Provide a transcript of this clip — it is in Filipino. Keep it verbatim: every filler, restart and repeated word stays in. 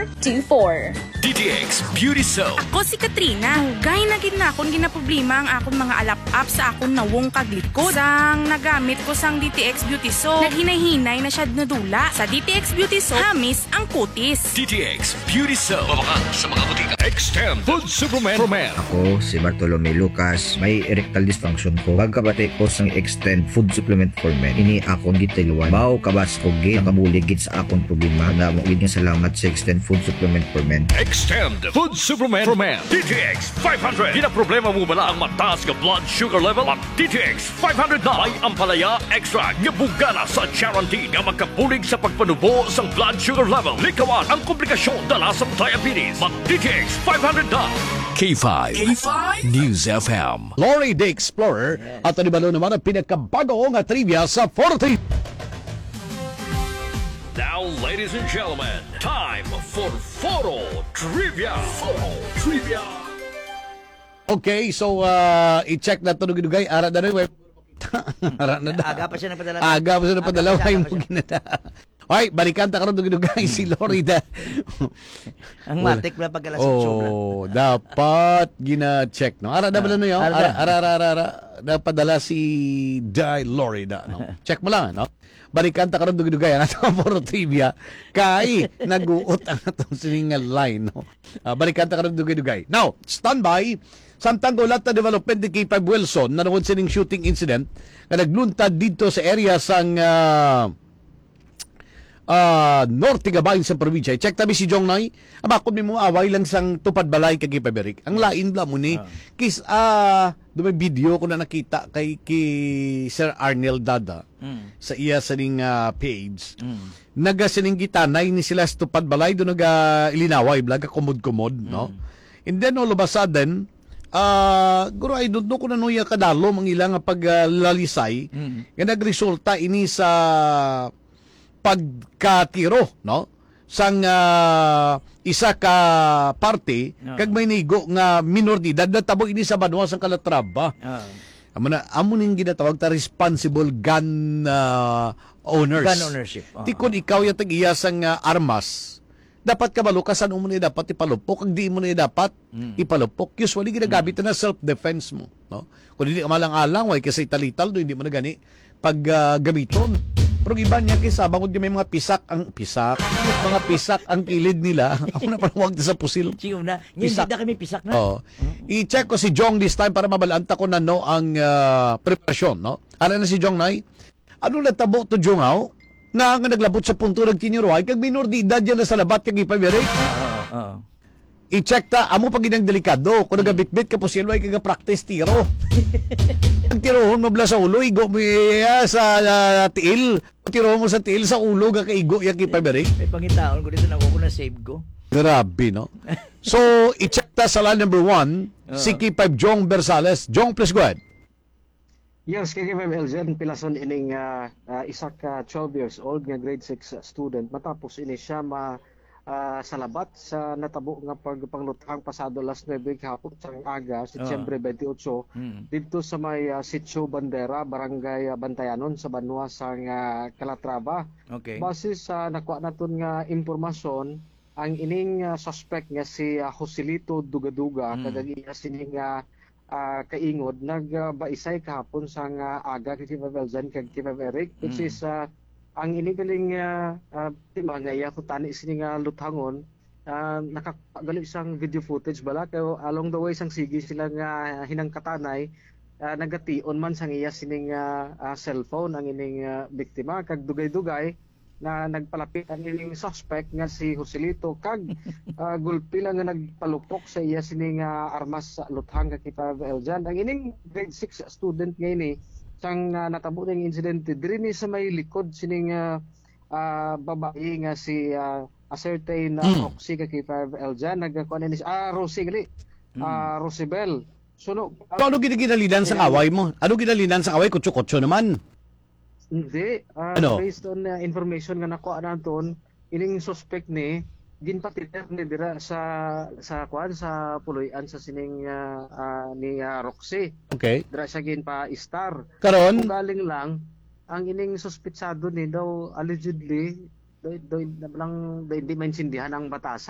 four two four. D T X Beauty Soap. Ako si Katrina. Gay na gid na akong ginaproblema ang akong mga alap-up sa akong nawong kaglikod. Sang nagamit ko sang D T X Beauty Soap, naghinay-hinay na siya nadula. Sa D T X Beauty Soap, hamis ang kutis. D T X Beauty Soap. Mabakan sa mga butika. Extend Food Superman for Men. Ako, si Bartolome Lucas, may erectile dysfunction ko. Pagkabati ko sang Extend Food Supplement for Men, ini akong gitiluan. Bao kabas ko gid, nakabuligid sa akong problema. Na mo gid nga salamat sa Extend Food Supplement for Men. Extend Food Superman for Men. D T X five hundred. Di na problema mo bala ang mataas nga blood sugar level? Mag D T X five hundred na may ampalaya extra nga bugana sa guarantee nga magkabulig sa pagpanubo sa blood sugar level. Likawan ang komplikasyon dala sa diabetes. Mag D T X five hundred na. K five. K five News F M. Lori the Explorer. At ano ba naman ang pinakabago nga trivia sa forty. Now, ladies and gentlemen, time for Photo Trivia. Photo Trivia. Okay, so uh, i-check na ito nung ara na rin web. Ara na da. Aga pa siya napadala. Aga pa siya napadala. Aga pa siya, Ay, aga pa mo siya. ginada. Okay, balikan ta karon nung si Lori da. Ang matik na pag alas eight Oh, dapat gina-check no. Ara na ba no yo? Ara, Ara ara ara ara, ara. Napadala si Di Lori da no. Check mo lang no. Balikan ta karon dugay-dugay ang atong for trivia kay naguot ang atong siningal line no. Uh, balikan ta karon dugay-dugay. Now, standby. Samtang gulat na development ni K five Wilson na nawon sining shooting incident na nagluntad dito sa area sang uh, uh, Norte Gabayin sa probinsya. Check tabi si Jong Nay. Abakod mi mo away lang sang tupad balay kay K five Eric. Ang lain bla mo ni Ah. kis ah uh, video ko na nakita kay kay Sir Arnel Dada Mm. sa iya saning uh, page. Mm. Naga sining gitanay ni sila sa tupad balay do naga ilinaway blaga kumod-kumod no. And then all of a sudden ah uh, guro I don't know kung ano yung kadalo ang ilang paglalisay Mm. nga nagresulta ini sa pagkatiro no sang uh, isa ka parte No. kag may nigo nga minor de edad natabo ini sa banwa sang Calatrava. Ah. Amo na amo ning ginatawag ta responsible gun uh, owners. Gun ownership. Ah. Ti kun ikaw yung tag-iya sang uh, armas, dapat ka malukasan mo na dapat ipalupok, kag di mo na dapat Mm. ipalupok. Usually ginagamit na self-defense mo, no? Kung hindi ka malang-alang, way kasi talital do hindi mo na gani pag uh, gamiton. Pero iba niya kaysa bangod may mga pisak ang pisak, mga pisak ang kilid nila. Ako na parang wag sa pusil. Chiyo na. Ngayon, Pisak. hindi na kami pisak na. Oh. I-check ko si Jong this time para mabalanta ko na no ang uh, preparasyon, no? Ano na si Jong Nay? Ano na tabo to Jong aw? Nga nga naglabot sa punto ng tiniruay kag minor de edad yan na sa labat kag ipabiri. Oo. Oo. I-check ta amo pag ginang delikado kung nagabitbit ka posilway kag practice tiro. Ang tirohon mo bla sa ulo igo mo iya sa uh, tiil. Tirohon mo sa tiil sa ulo ga kaigo ya ipabiri. May pangitaon ko dito na ako na save ko. Grabe, no? So, i-check ta sa line number one, si K five Jong Bersales. Jong, please go ahead. Yes, K five Elzen pilason ining uh, uh, isa ka twelve years old nga grade six student matapos ini siya ma uh, salabat sa natabo nga pagpanglutang pasado last nine hapon sa aga Setyembre twenty-eight Mm. dito sa may uh, Sitio Bandera, Barangay uh, Bantayanon sa Banwa sa uh, Calatrava. Okay. Base sa nakuha naton nga impormasyon, ang ining uh, suspect nga si uh, Joselito Dugaduga Mm. kag iya sining uh, uh, kaingod nagbaisay uh, kahapon sa uh, aga kay K five Elzen kag K five Eric which Mm. is uh, ang inigaling uh, uh, tima nga iya ko tani sining uh, luthangon uh, nakagaling isang video footage bala kay along the way sang sige sila nga hinangkatanay uh, nagation man sang iya sining uh, uh, cellphone ang ining uh, biktima kag dugay-dugay na nagpalapit ang ining suspect nga si Joselito kag uh, gulpi lang nga nagpalupok sa iya sining uh, armas sa luthang kag K five Elzen ang ining grade six student nga ini sang uh, natabo ng incident diri ni sa may likod sining uh, uh, babae nga si uh, a certain uh, Mm. Roxy kag K five Elzen nagkuan ni ah Rosie gali ah Rosibel so no uh, So, ano ginagalinan sa away mo? Ano ginalinan sa away? Kutso-kutso naman. hindi uh, Ano? based on uh, information nga nakuha naton ining suspect ni ginpatider ni dira sa sa kuan sa puloy-an sa sining uh, uh, ni uh, Roxy Okay. dira siya ginpa-star Karon, kung galing lang ang ining suspetsado ni daw allegedly do, do, lang do, hindi maintindihan ang batasan